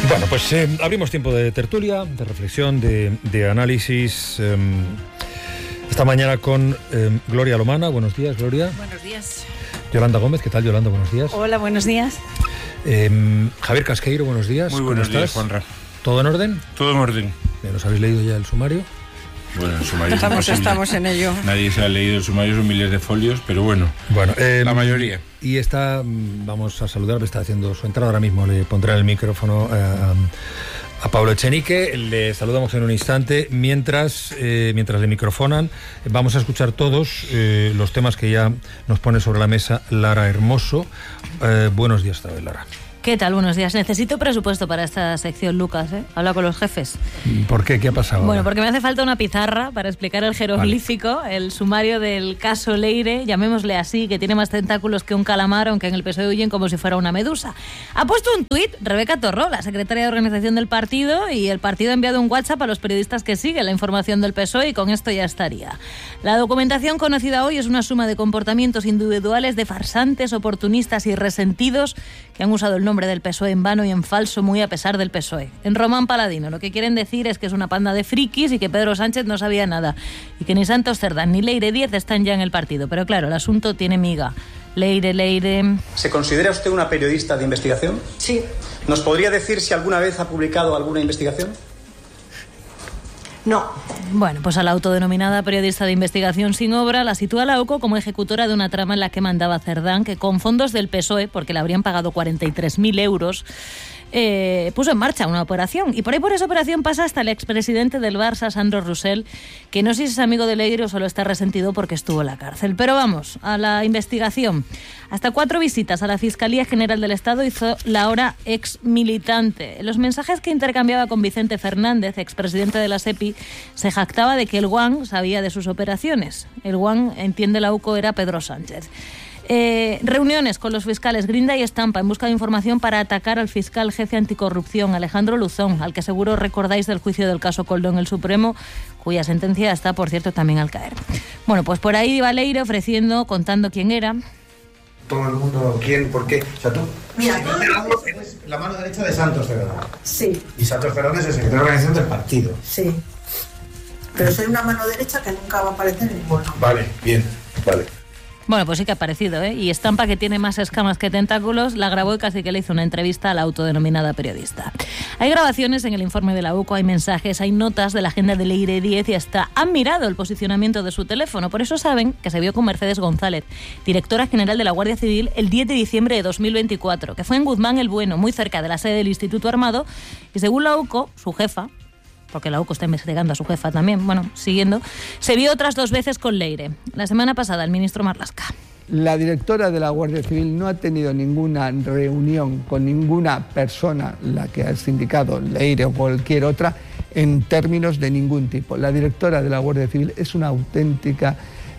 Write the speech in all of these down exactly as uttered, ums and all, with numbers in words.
Bueno, pues eh, abrimos tiempo de tertulia, de reflexión, de, de análisis. Eh, esta mañana con eh, Gloria Lomana. Buenos días, Gloria. Buenos días. Yolanda Gómez, ¿qué tal, Yolanda? Buenos días. Hola, buenos días. Eh, Javier Casqueiro, buenos días. Muy buenos ¿Cómo días, estás? Juanra. ¿Todo en orden? Todo en orden. ¿Os habéis leído ya el sumario? Bueno, el sumario Estamos, es estamos en ello. Nadie se ha leído el sumario, son miles de folios, pero bueno, Bueno, eh, la mayoría. Y está, vamos a saludar, está haciendo su entrada ahora mismo, le pondré el micrófono eh, a, a Pablo Echenique, le saludamos en un instante, mientras, eh, mientras le microfonan, vamos a escuchar todos eh, los temas que ya nos pone sobre la mesa Lara Hermoso. Eh, buenos días otra vez, Lara. ¿Qué tal? Buenos días. Necesito presupuesto para esta sección, Lucas, ¿eh? Habla con los jefes. ¿Por qué? ¿Qué ha pasado? Bueno, ahora? porque me hace falta una pizarra para explicar el jeroglífico, vale. El sumario del caso Leire, llamémosle así, que tiene más tentáculos que un calamar, aunque en el P S O E huyen como si fuera una medusa. Ha puesto un tuit Rebeca Torró, la secretaria de organización del partido, y el partido ha enviado un WhatsApp a los periodistas que siguen la información del P S O E y con esto ya estaría. La documentación conocida hoy es una suma de comportamientos individuales de farsantes, oportunistas y resentidos que han usado el nombre del P S O E en vano y en falso, muy a pesar del P S O E. En Román Paladino lo que quieren decir es que es una panda de frikis y que Pedro Sánchez no sabía nada y que ni Santos Cerdán ni Leire Díez están ya en el partido. Pero claro, el asunto tiene miga. Leire, Leire... ¿Se considera usted una periodista de investigación? Sí. ¿Nos podría decir si alguna vez ha publicado alguna investigación? No. Bueno, pues a la autodenominada periodista de investigación sin obra la sitúa la OCO como ejecutora de una trama en la que mandaba Cerdán, que con fondos del P S O E, porque le habrían pagado cuarenta y tres mil euros, eh, puso en marcha una operación. Y por ahí por esa operación pasa hasta el expresidente del Barça, Sandro Roussel, que no sé si es amigo de Leire o solo está resentido porque estuvo en la cárcel. Pero vamos, a la investigación. Hasta cuatro visitas a la Fiscalía General del Estado hizo la ahora ex militante. En los mensajes que intercambiaba con Vicente Fernández, expresidente de la SEPI, se jactaba de que el guan sabía de sus operaciones. El guan, entiende la UCO, era Pedro Sánchez. Eh, reuniones con los fiscales Grinda y Estampa en busca de información para atacar al fiscal jefe anticorrupción Alejandro Luzón, al que seguro recordáis del juicio del caso Koldo en el Supremo, cuya sentencia está, por cierto, también al caer. Bueno, pues por ahí iba Leire ofreciendo, contando quién era. Todo el mundo, quién, por qué. O sea, tú, Mira, eres la mano derecha de Santos Cerdán. Sí. Y Santos Cerdán es el secretario de organización del partido. Sí. Pero soy una mano derecha que nunca va a aparecer en ninguno. Vale, bien, vale. Bueno, pues sí que ha aparecido, ¿eh? Y Estampa, que tiene más escamas que tentáculos, la grabó y casi que le hizo una entrevista a la autodenominada periodista. Hay grabaciones en el informe de la UCO, hay mensajes, hay notas de la agenda de Leire Díez y hasta han mirado el posicionamiento de su teléfono. Por eso saben que se vio con Mercedes González, directora general de la Guardia Civil, el diez de diciembre de dos mil veinticuatro, que fue en Guzmán el Bueno, muy cerca de la sede del Instituto Armado, y según la UCO, su jefa, porque la UCO está investigando a su jefa también, bueno, siguiendo, se vio otras dos veces con Leire. La semana pasada, el ministro Marlaska. La directora de la Guardia Civil no ha tenido ninguna reunión con ninguna persona, la que has indicado, Leire o cualquier otra, en términos de ningún tipo. La directora de la Guardia Civil es una auténtica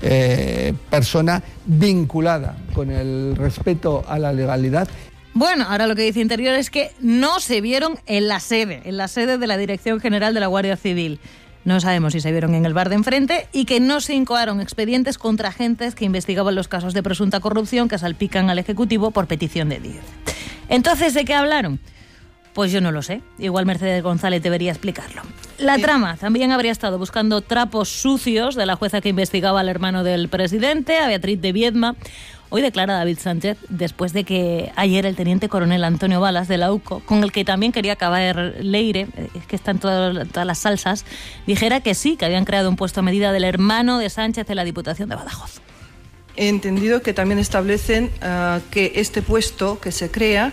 eh, persona vinculada con el respeto a la legalidad. Bueno, ahora lo que dice Interior es que no se vieron en la sede, en la sede de la Dirección General de la Guardia Civil. No sabemos si se vieron en el bar de enfrente y que no se incoaron expedientes contra agentes que investigaban los casos de presunta corrupción que salpican al Ejecutivo por petición de Díez. Entonces, ¿de qué hablaron? Pues yo no lo sé. Igual Mercedes González debería explicarlo. La trama también habría estado buscando trapos sucios de la jueza que investigaba al hermano del presidente, a Beatriz de Viedma. Hoy declara David Sánchez, después de que ayer el teniente coronel Antonio Balas de la UCO, con el que también quería acabar Leire, es que están todas, todas las salsas, dijera que sí, que habían creado un puesto a medida del hermano de Sánchez en la Diputación de Badajoz. He entendido que también establecen uh, que este puesto que se crea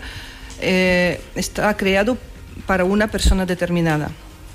eh, está creado para una persona determinada.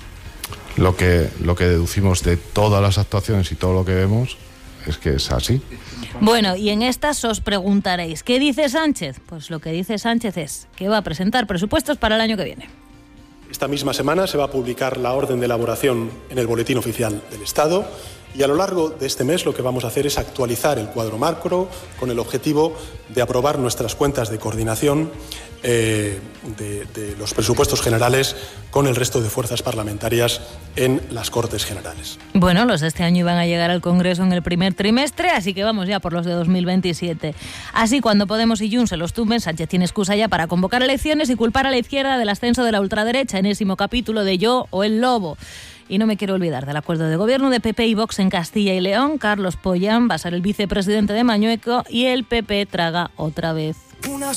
Lo que, lo que deducimos de todas las actuaciones y todo lo que vemos es que es así. Bueno, y en estas os preguntaréis, ¿qué dice Sánchez? Pues lo que dice Sánchez es que va a presentar presupuestos para el año que viene. Esta misma semana se va a publicar la orden de elaboración en el Boletín Oficial del Estado y a lo largo de este mes lo que vamos a hacer es actualizar el cuadro macro con el objetivo de aprobar nuestras cuentas de coordinación eh, de, de los presupuestos generales con el resto de fuerzas parlamentarias en las Cortes Generales. Bueno, los de este año iban a llegar al Congreso en el primer trimestre, así que vamos ya por los de dos mil veintisiete. Así, cuando Podemos y Junts se los tumben, Sánchez tiene excusa ya para convocar elecciones y culpar a la izquierda del ascenso de la ultraderecha, enésimo capítulo de Yo o el Lobo. Y no me quiero olvidar del acuerdo de gobierno de P P y Vox en Castilla y León. Carlos Pollán va a ser el vicepresidente de Mañueco y el P P traga otra vez. Una